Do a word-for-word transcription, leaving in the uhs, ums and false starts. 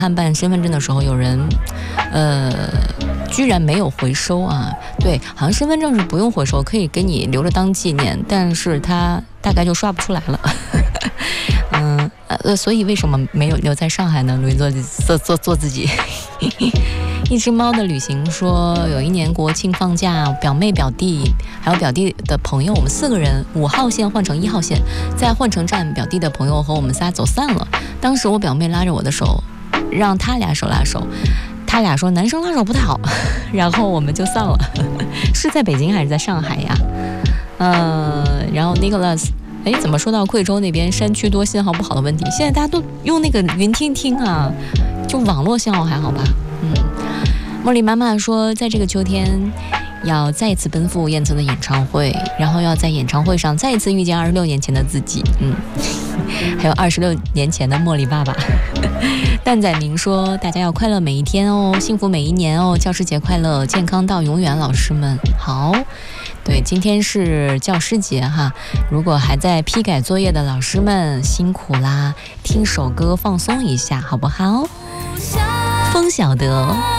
看办身份证的时候，有人呃居然没有回收啊。对，好像身份证是不用回收，可以给你留着当纪念，但是他大概就刷不出来了。嗯呃，所以为什么没有留在上海呢？努力做做做做自己。一只猫的旅行说，有一年国庆放假，表妹、表弟还有表弟的朋友，我们四个人五号线换成一号线，在换乘站，表弟的朋友和我们仨走散了。当时我表妹拉着我的手，让他俩手拉手，他俩说男生拉手不太好，然后我们就散了。是在北京还是在上海呀？呃，然后 Nicholas。哎，怎么说到贵州那边山区多信号不好的问题？现在大家都用那个云听听啊，就网络信号还好吧？嗯，茉莉妈妈说，在这个秋天要再一次奔赴燕泽的演唱会，然后要在演唱会上再一次遇见二十六年前的自己。嗯，还有二十六年前的茉莉爸爸。蛋仔明说，大家要快乐每一天哦，幸福每一年哦，教师节快乐，健康到永远，老师们好。对，今天是教师节哈，如果还在批改作业的老师们辛苦啦，听首歌放松一下好不好？风晓得